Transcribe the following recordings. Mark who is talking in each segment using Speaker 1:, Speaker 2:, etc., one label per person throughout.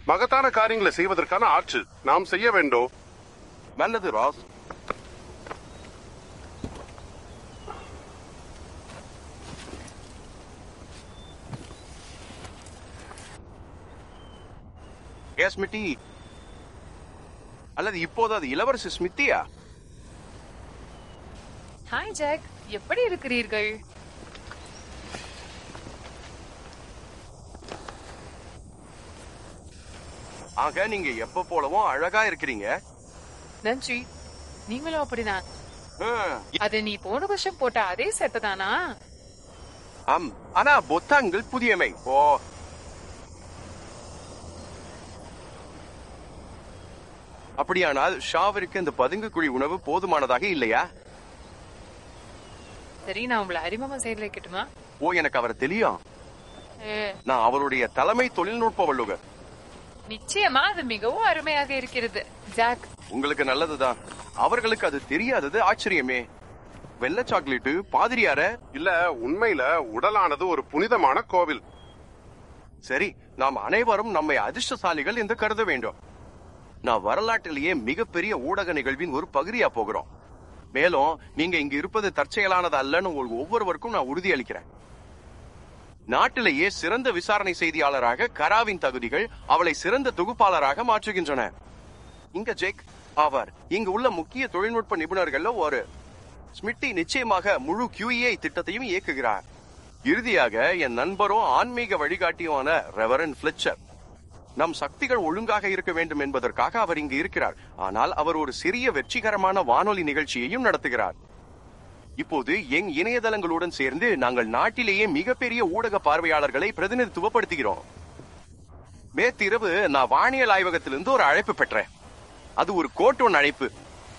Speaker 1: மகத்தான காரியங்களை செய்வதற்கான ஆற்று நாம் செய்ய வேண்டும்.
Speaker 2: நல்லது ராஸ். ஸ்மிட்டி, அல்லது இப்போது அது இளவரசி ஸ்மித்தியா?
Speaker 3: ஹாய் ஜாக், எப்படி இருக்கிறீர்கள்?
Speaker 2: ஆக நீங்க எப்ப போலவும் அழகா இருக்கிறீங்க.
Speaker 3: நன்றி, நீங்களும் அப்படிதான். அது நீ போன வருஷம் போட்ட அதே சட்டை
Speaker 2: ஆம், ஆனா பொத்தான்கள் புதியமை. ஓ, அப்படியானால் ஷாவிற்கு இந்த பதுங்கு குழி உணவு போதுமானதாக இல்லையா?
Speaker 3: சரி, நான் உங்களை அறிமுகம் செய்து வைக்கட்டுமா?
Speaker 2: ஓ, எனக்கு அவரை தெரியும். நான் அவருடைய தலைமை தொழில்நுட்ப வல்லுநர்.
Speaker 3: நிச்சயமா அது மிகவும் அருமையாக இருக்கிறது ஜாக்.
Speaker 2: உங்களுக்கு நல்லதுதான். அவர்களுக்கு அது தெரியாதது ஆச்சரியமே. வெள்ளை சாக்லேட்டு பாதிரியார
Speaker 1: இல்ல, உண்மையில உடலானது ஒரு புனிதமான கோவில்.
Speaker 2: சரி, நாம் அனைவரும் நம்மை அதிர்ஷ்டசாலிகள் என்று கருத வேண்டும். நான் வரலாற்றிலேயே மிகப்பெரிய ஊடக நிகழ்வின் ஒரு பகுதியா போகிறோம். மேலும் நீங்க இங்க இருப்பது தற்செயலானது அல்லன்னு உங்களுக்கு ஒவ்வொருவருக்கும் நான் உறுதியளிக்கிறேன். நாட்டிலேயே சிறந்த விசாரணை செய்தியாளராக கராவின் தகுதிகள் அவளை சிறந்த தொகுப்பாளராக மாற்றுகின்றன. இங்க ஜேக் ஆவார் இங்கு உள்ள முக்கிய தொழில்நுட்ப நிபுணர்கள் ஒரு. ஸ்மிட்டி நிச்சயமாக முழு QEI திட்டத்தையும் இயக்குகிறார். இறுதியாக என் நண்பரும் ஆன்மீக வழிகாட்டியுமான ரெவரன் பிளெச்சர். நம் சக்திகள் ஒழுங்காக இருக்க வேண்டும் என்பதற்காக அவர் இங்கு இருக்கிறார். ஆனால் அவர் ஒரு சிறிய வெற்றிகரமான வானொலி நிகழ்ச்சியையும் நடத்துகிறார். இப்போது எங் இணையதளங்களுடன் சேர்ந்து நாங்கள் நாட்டிலேயே மிகப்பெரிய ஊடக பார்வையாளர்களை பிரதிநிதித்துவப்படுத்துகிறோம். நேற்றிரவு நான் வானியல் ஆய்வகத்திலிருந்து ஒரு அழைப்பு பெற்றேன். அது ஒரு கோட்டோன் அழைப்பு.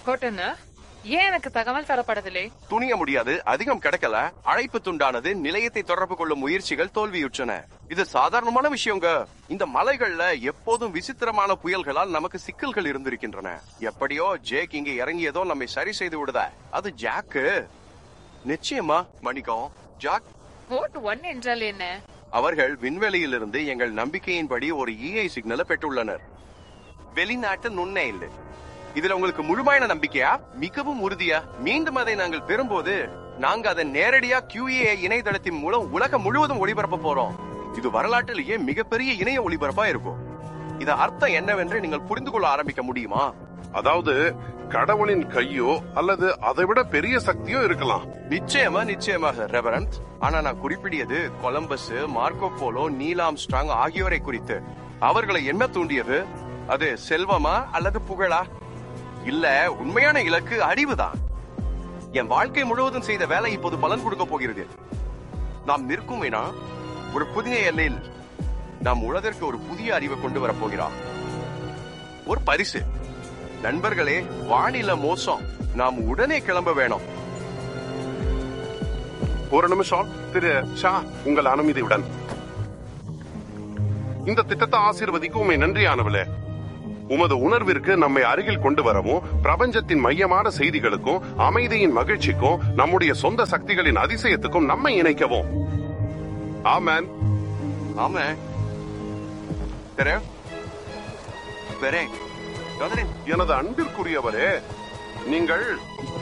Speaker 3: ஏன் எனக்கு தகவல் தரப்படவில்லை?
Speaker 2: துணிய முடியாது, அதிகம் கிடைக்கல. அழைப்பு துண்டானது நிலையத்தை தொடர்பு கொள்ளும் முயற்சிகள் தோல்வியுற்றன. இது சாதாரணமான விஷயங்க. இந்த மலைகள்ல எப்போதும் விசித்திரமான புயல்களால் நமக்கு சிக்கல்கள் இருந்திருக்கின்றன. எப்படியோ ஜேக் இங்கே இறங்கியதோ நம்மை சரி செய்து விடுத. அது ஜாக்கு. நிச்சயமா மணிக்கம். ஜாக்
Speaker 3: போட் 1 என்றால் என்ன?
Speaker 2: அவர்கள் விண்வெளியிலிருந்து எங்கள் நம்பிக்கையின்படி ஒரு EI சிக்னலை பெற்றுள்ளனர். வெளிநாட்டு நுண்ணெயில். இதுல உங்களுக்கு முழுமையான நம்பிக்கையா? மிகவும் உறுதியா? மீண்டும் அதை நாங்கள் பெறும்போது நாங்க அதை நேரடியா QEI இணையதளத்தின் மூலம் உலகம் முழுவதும் ஒளிபரப்ப போறோம். இது வரலாற்றிலேயே மிகப்பெரிய இணைய ஒளிபரப்பா இருக்கும். இத அர்த்தம் என்னவென்று நீங்கள் புரிந்து கொள்ள ஆரம்பிக்க முடியுமா?
Speaker 1: அதாவது கடவுளின் கையோ அல்லது அதை விட பெரிய சக்தியோ இருக்கலாம்.
Speaker 2: நிச்சயமாக ரெவரண்ட். ஆனா நான் குறிப்பிடியது Columbus, Marco polo, Neil Armstrong ஆகியோரை குறித்து. அவர்களை என்ன தூண்டியது? அது செல்வமா அல்லது புகழா? இல்ல, உண்மையான இலக்கு அறிவுதான். என் வாழ்க்கை முழுவதும் செய்த வேலை இப்போது பலன் கொடுக்க போகிறது. நாம் நிற்கும் இடம் ஒரு புதிய எல்லையில். நாம் உலகிற்கு ஒரு புதிய அறிவை கொண்டு வரப்போகிறோம். ஒரு பரிசு. நண்பர்களே, வானிலை மோசம். நாம் உடனே கிளம்ப வேணும்.
Speaker 1: ஒரு நிமிஷம் திரு ஷா, உங்கள் அனுமதியுடன். இந்த திட்டத்தை ஆசீர்வதிக்கும் உண்மை நன்றியானவளே. உமது உணர்விற்கு நம்மை அருகில் கொண்டு வரவும், பிரபஞ்சத்தின் மையமான செய்திகளுக்கும் அமைதியின் மகிழ்ச்சிக்கும் நம்முடைய சொந்த சக்திகளின் அதிசயத்துக்கும் நம்மை இணைக்கவும். ஆமென்.
Speaker 2: ஆமென்.
Speaker 1: எனது அன்பிற்குரியவரே, நீங்கள்